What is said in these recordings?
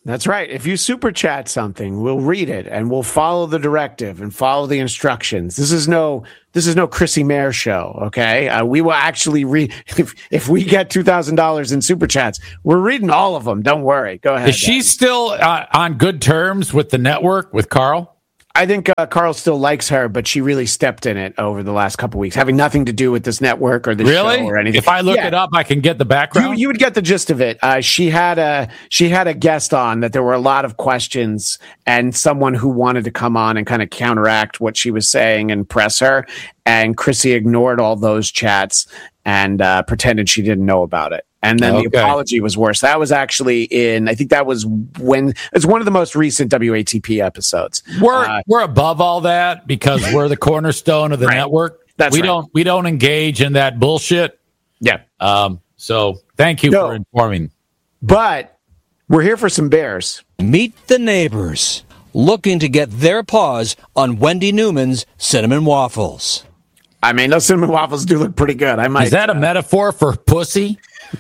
That's right. If you super chat something, we'll read it and we'll follow the directive and follow the instructions. This is no Chrissy Mayer show. Okay. We will actually read if we get $2,000 in super chats, we're reading all of them. Don't worry. Go ahead. Is she still on good terms with the network, with Carl? I think Carl still likes her, but she really stepped in it over the last couple of weeks, having nothing to do with this network or this show or anything. If I look it up, I can get the background. You would get the gist of it. She had a guest on that there were a lot of questions and someone who wanted to come on and kind of counteract what she was saying and press her. And Chrissy ignored all those chats and pretended she didn't know about it. And then the apology was worse. That was actually I think that was when it's one of the most recent WATP episodes. We're above all that because we're the cornerstone of the network. We don't engage in that bullshit. Yeah. So thank you for informing. But we're here for some bears. Meet the neighbors looking to get their paws on Wendy Newman's cinnamon waffles. I mean, those cinnamon waffles do look pretty good. Is that a metaphor for pussy?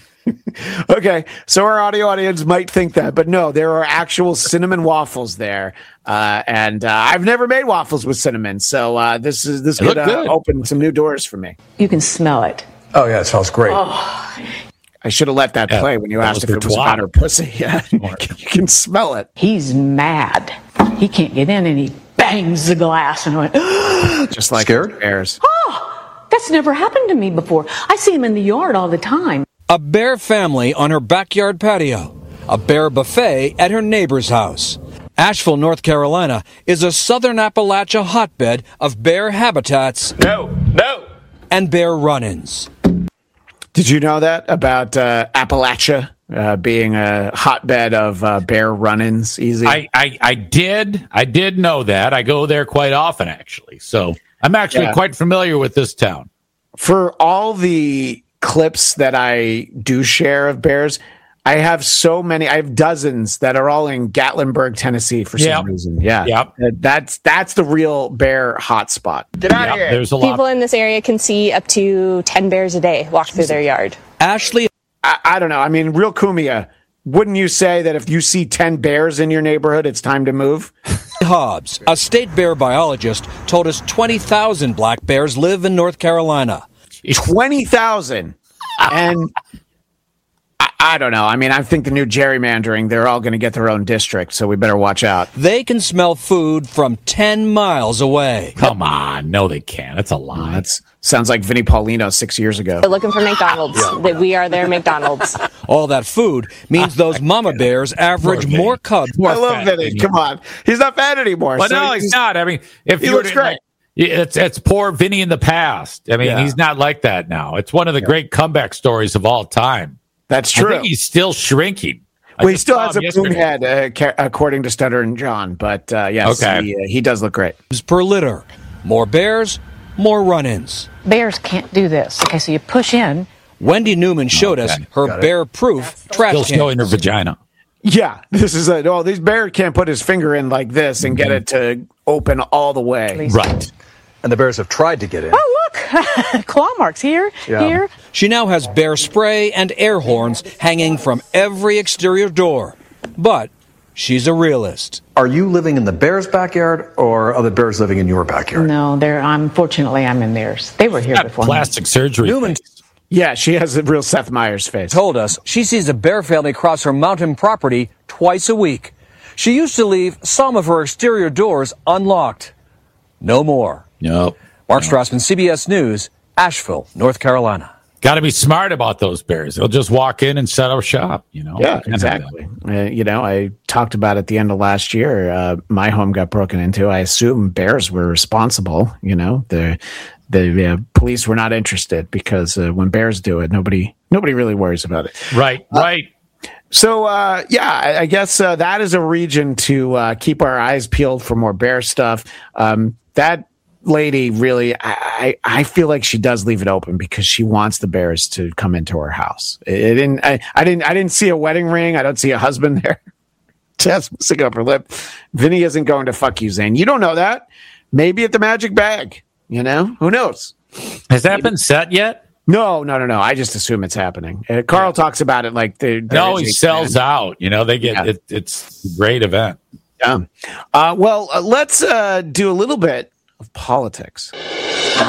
Okay, so our audio audience might think that, but no, there are actual cinnamon waffles there, and I've never made waffles with cinnamon, so this could open some new doors for me. You can smell it. Oh yeah, it smells great. Oh. I should have let that play when you asked if it was about her pussy. Yeah, you can smell it. He's mad. He can't get in, and he bangs the glass and went. Just like scared bears. Oh, that's never happened to me before. I see him in the yard all the time. A bear family on her backyard patio. A bear buffet at her neighbor's house. Asheville, North Carolina is a southern Appalachia hotbed of bear habitats. No. And bear run-ins. Did you know that about Appalachia being a hotbed of bear run-ins? Easy. I did know that. I go there quite often, actually. So I'm actually quite familiar with this town. For all the clips that I do share of bears, I have so many. I have dozens that are all in Gatlinburg, Tennessee for some reason. Yeah. That's the real bear hotspot. Get out of here. There's a lot. People in this area can see up to 10 bears a day walk through their yard. Ashley. I don't know. I mean, real Kumia, wouldn't you say that if you see 10 bears in your neighborhood, it's time to move? Hobbs, a state bear biologist, told us 20,000 black bears live in North Carolina. 20,000. And I don't know. I mean, I think the new gerrymandering, they're all going to get their own district, so we better watch out. They can smell food from 10 miles away. Come on. No, they can't. That's a lie. That sounds like Vinnie Paulino 6 years ago. They're looking for McDonald's. We are their McDonald's. All that food means those mama bears average more cubs. I love Vinnie. Come on. He's not fat anymore. Well, no, he's not. I mean, if he looks great. It's poor Vinny in the past. I mean, he's not like that now. It's one of the great comeback stories of all time. That's true. I think he's still shrinking. Well, he still has a boom head, according to Stutter and John. But yes, he does look great. Per litter. More bears, more run-ins. Bears can't do this. Okay, so you push in. Wendy Newman showed us her bear-proof trash can. Still showing her vagina. Yeah, this is this bear can't put his finger in like this and get it to open all the way. Right. And the bears have tried to get in. Oh, look! Claw marks here. She now has bear spray and air horns hanging from every exterior door. But she's a realist. Are you living in the bears' backyard, or are the bears living in your backyard? No, unfortunately, I'm in theirs. They were here before. Plastic surgery. Newman. Yeah, she has a real Seth Meyers face. Told us she sees a bear family cross her mountain property twice a week. She used to leave some of her exterior doors unlocked. No more. Nope. Mark Strassman, CBS News, Asheville, North Carolina. Got to be smart about those bears. They'll just walk in and set up shop, Yeah, exactly. I talked about at the end of last year, my home got broken into. I assume bears were responsible. The police were not interested because when bears do it, nobody really worries about it. Right. So, I guess that is a region to keep our eyes peeled for more bear stuff. That lady really, I feel like she does leave it open because she wants the bears to come into her house. I didn't see a wedding ring. I don't see a husband there. Just stick up her lip. Vinny isn't going to fuck you, Zane. You don't know that. Maybe at the magic bag. Who knows? Has that been set yet? No. I just assume it's happening. Carl talks about it like it always sells out. They get it's a great event. Yeah. Let's do a little bit of politics.